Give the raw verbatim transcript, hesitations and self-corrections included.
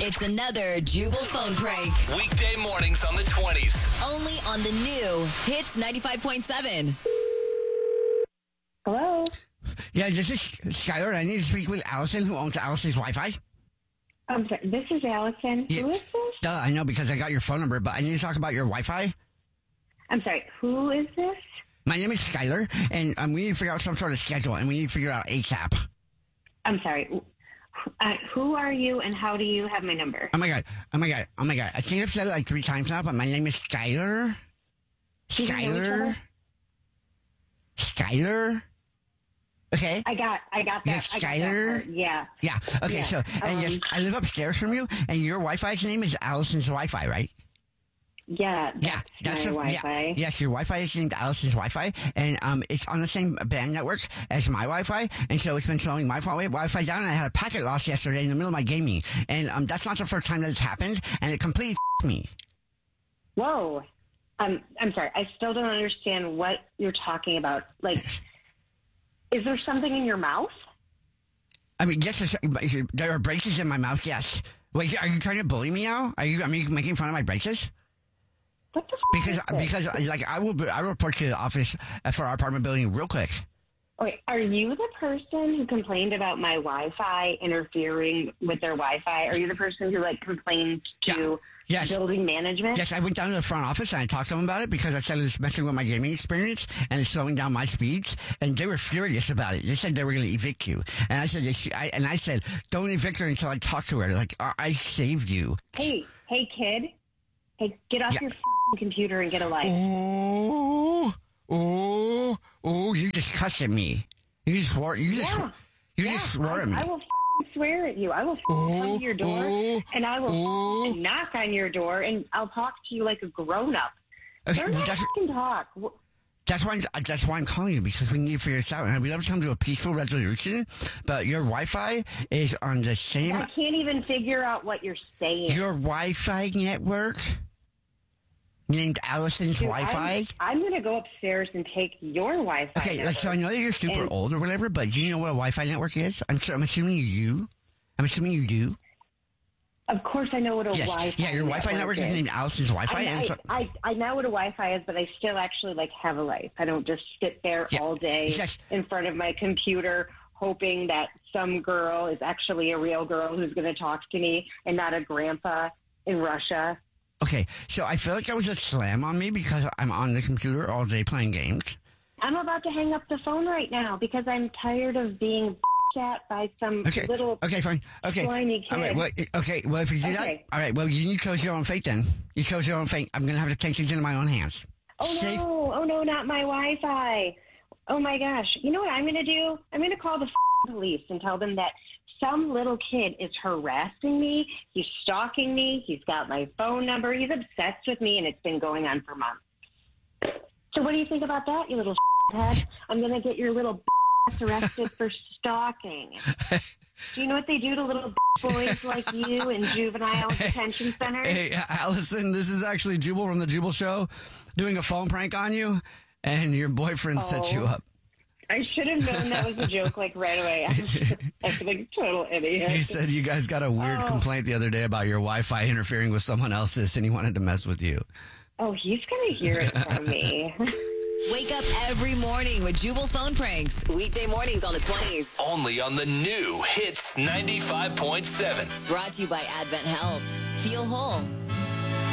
It's another Jubal phone prank. Weekday mornings on the twenties. Only on the new Hits ninety-five point seven. Hello? Yeah, this is Skylar. I need to speak with Allison, who owns Allison's Wi-Fi. I'm sorry, this is Allison. Yeah. Who is this? Duh, I know because I got your phone number, but I need to talk about your Wi-Fi. I'm sorry, who is this? My name is Skylar, and um, we need to figure out some sort of schedule, and we need to figure out ASAP. I'm sorry. Uh, who are you and how do you have my number? Oh my god! Oh my god! Oh my god! I think I've said it like three times now, but my name is Skylar. Do you know each Skylar. other? Skylar. Okay. I got, I got that. Yes, I got that Skylar? part. Yeah. Yeah. Okay. Yeah, So, and yes, um, I live upstairs from you, and your Wi-Fi's name is Allison's Wi-Fi, right? Yeah. That's Yeah, that's my the- Wi-Fi. Yeah, yes, your Wi-Fi is named Allison's Wi-Fi, and um, it's on the same band network as my Wi-Fi, and so it's been slowing my Wi- Wi-Fi down. And I had a packet loss yesterday in the middle of my gaming, and um, that's not the first time that it's happened, and it completely f***ed me. Whoa. Um, I'm sorry. I still don't understand what you're talking about. Like, is there something in your mouth? I mean, yes, there's- there are braces in my mouth. Yes. Wait, are you trying to bully me now? Are you? Are you making fun of my braces? What the f- Because is this? because like I will I will report to the office uh, for our apartment building real quick. Wait, are you the person who complained about my Wi-Fi interfering with their Wi-Fi? Are you the person who like complained to Yeah. Yes. building management? Yes, I went down to the front office and I talked to them about it because I said it's messing with my gaming experience and it's slowing down my speeds. And they were furious about it. They said they were going to evict you. And I said, they sh- I, and I said, don't evict her until I talk to her. Like, I I saved you. Hey, hey, kid. Hey, get off Yeah. your f***ing computer and get a life. Oh, oh, oh! You just cussed at me. You just swore. You just. Yeah. You Yeah, just swore I, at me. I will f***ing swear at you. I will f***ing come to your door oh, and I will oh. f***ing knock on your door and I'll talk to you like a grown-up. Okay, Learn how to that's, f***ing talk. Wh- that's why. I'm, that's why I'm calling you because we need to figure this out, and we'd love to come to a peaceful resolution. But your Wi-Fi is on the same. I can't even figure out what you're saying. Your Wi-Fi network named Allison's Dude, Wi-Fi. I'm, I'm going to go upstairs and take your Wi-Fi. Okay, like so I network. know that you're super And- old or whatever, but do you know what a Wi-Fi network is? I'm sure, I'm assuming you do. I'm assuming you do. Of course, I know what a Yes. Wi-Fi. Yeah, your Wi-Fi network is is. named Allison's Wi-Fi. I, and I, so, I, I know what a Wi-Fi is, but I still actually like have a life. I don't just sit there Yeah. all day Yes. in front of my computer hoping that some girl is actually a real girl who's going to talk to me and not a grandpa in Russia. okay, so I feel like that was a slam on me because I'm on the computer all day playing games. I'm about to hang up the phone right now because I'm tired of being at by some Okay. little Okay, fine. Okay. slimy All right. kid. Well, i- okay. Well, if you do that, Okay. all right. Well, you chose your own fate then. You chose your own fate. I'm gonna have to take things into my own hands. Oh Safe- no! Oh no! Not my Wi-Fi! Oh my gosh! You know what I'm going to do? I'm going to call the f***ing police and tell them that some little kid is harassing me. He's stalking me. He's got my phone number. He's obsessed with me, and it's been going on for months. So what do you think about that, you little head? I'm going to get your little ass arrested for stalking. Do you know what they do to little boys like you in juvenile detention centers? Hey, Allison, this is actually Jubal from the Jubal Show doing a phone prank on you, and your boyfriend set you Oh. up. I should have known that was a joke, like, right away. I feel like a total idiot. He said you guys got a weird Oh. complaint the other day about your Wi-Fi interfering with someone else's, and he wanted to mess with you. Oh, he's going to hear it from me. Wake up every morning with Jubal phone pranks. Weekday mornings on the twenties. Only on the new Hits ninety-five point seven. Brought to you by Advent Health. Feel whole.